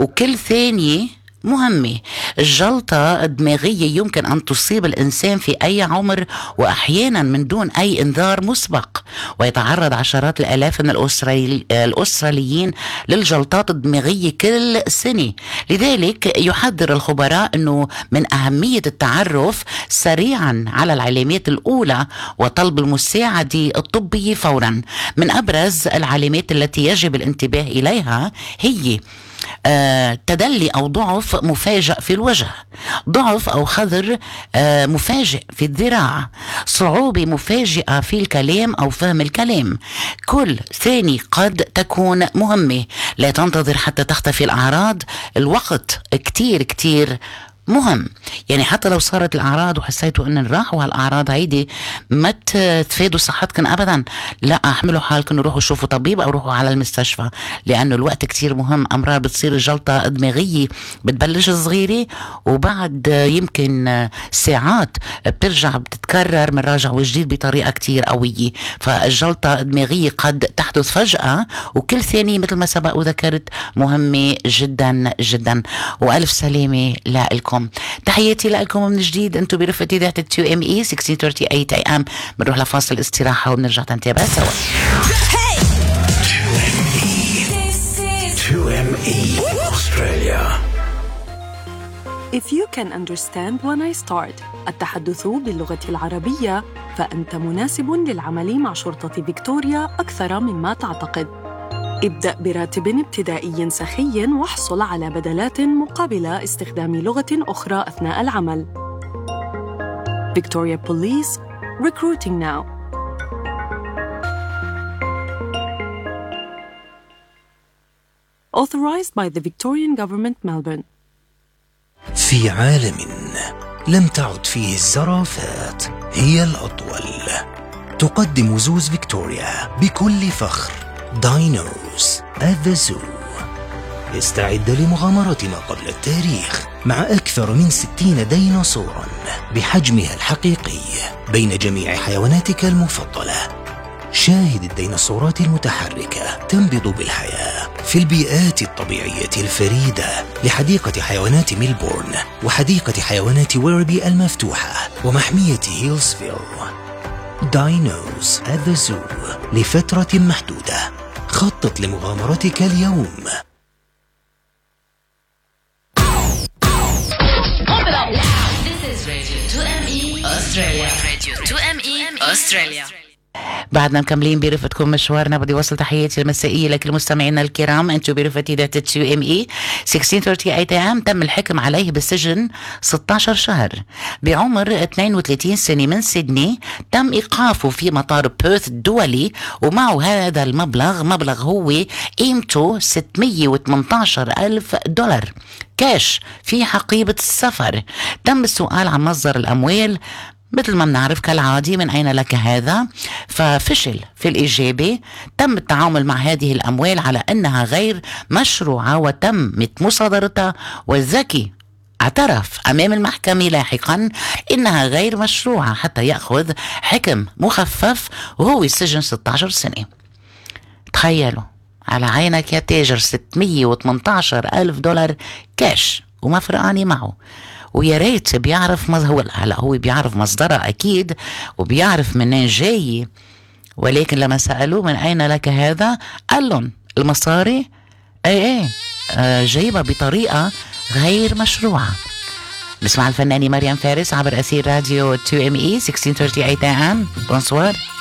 وكل ثانية مهمة. الجلطة الدماغية يمكن أن تصيب الإنسان في أي عمر وأحيانا من دون أي إنذار مسبق، ويتعرض عشرات الآلاف من الأستراليين للجلطات الدماغية كل سنة. لذلك يحذر الخبراء أنه من أهمية التعرف سريعا على العلامات الأولى وطلب المساعدة الطبية فورا. من أبرز العلامات التي يجب الانتباه إليها هي تدلي أو ضعف مفاجئ في الوجه، ضعف أو خضر مفاجئ في الذراع، صعوبة مفاجئة في الكلام أو فهم الكلام. كل ثاني قد تكون مهمة، لا تنتظر حتى تختفي الأعراض. الوقت كتير كتير مهم، يعني حتى لو صارت الأعراض وحسيتوا أن راحوا هالأعراض هيدي ما تفيدوا صحتكم أبدا، لا احملوا حالكم وروحوا شوفوا طبيب أو روحوا على المستشفى، لأنه الوقت كتير مهم. أمراض بتصير الجلطة الدماغية بتبلش صغيرة وبعد يمكن ساعات بترجع بتتكرر من راجع وجديد بطريقة كتير قوية. فالجلطة الدماغية قد تحدث فجأة، وكل ثانية مثل ما سبق وذكرت مهمة جدا جدا. وألف سلامة لكم. تحياتي لكم من جديد، انتم برفقة إذاعة 2ME 1638 AM. بنروح لفاصل استراحة وبنرجع نتابع سوا. 2ME Australia. If you can understand when I start التحدث باللغة العربية، فأنت مناسب للعمل مع شرطة فيكتوريا أكثر مما تعتقد. ابدأ براتب ابتدائي سخي واحصل على بدلات مقابل استخدام لغة أخرى أثناء العمل. Victoria Police, recruiting now. Authorized by the Victorian Government, Melbourne. في عالم لم تعد فيه الزرافات هي الأطول، تقدم زوز فيكتوريا بكل فخر داينوز at the Zoo. استعد لمغامرة ما قبل التاريخ مع أكثر من 60 ديناصورا بحجمها الحقيقي بين جميع حيواناتك المفضلة. شاهد الديناصورات المتحركة تنبض بالحياة في البيئات الطبيعية الفريدة لحديقة حيوانات ميلبورن وحديقة حيوانات ويربي المفتوحة ومحمية هيلزفيل. داينوز at the Zoo لفترة محدودة. خطط لمغامرتك اليوم. بعدنا مكملين برفقتكم مشوارنا. بدي وصل تحياتي المسائية لكل مستمعينا الكرام. انتم برفقة إذاعة 2ME 1638 AM. تم الحكم عليه بالسجن 16 شهر بعمر 32 سنة من سيدني. تم إيقافه في مطار بيرث الدولي، ومعه هذا مبلغ هو قيمته $618,000 كاش في حقيبة السفر. تم السؤال عن مصدر الأموال مثل ما بنعرف كالعادي، من أين لك هذا؟ ففشل في الإجابة. تم التعامل مع هذه الأموال على أنها غير مشروعة وتمت مصادرتها، والذكي اعترف أمام المحكمة لاحقا إنها غير مشروعة حتى يأخذ حكم مخفف وهو السجن 16 سنة. تخيلوا على عينك يا تاجر $618,000 كاش وما فرقاني معه. ويا ريت بيعرف هو بيعرف مصدرها أكيد وبيعرف منين جاي، ولكن لما سألوه من أين لك هذا قال لهم المصاري جايبها بطريقة غير مشروعة. نسمع الفنانة مريم فارس عبر أثير راديو 2ME 1638 AM. بونسوار.